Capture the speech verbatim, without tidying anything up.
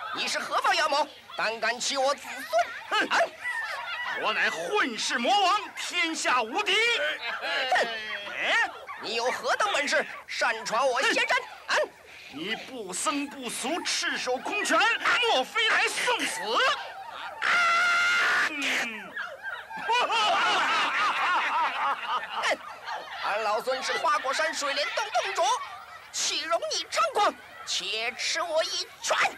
你是何方妖魔？胆敢欺我子孙！哼！ 我乃混世魔王，天下无敌！ 哼！你有何等本事，擅闯我仙山？啊！ 你不僧不俗，赤手空拳，莫非来送死？啊！嗯哼！俺老孙是花果山水帘洞洞主，岂容你猖狂！且吃我一拳！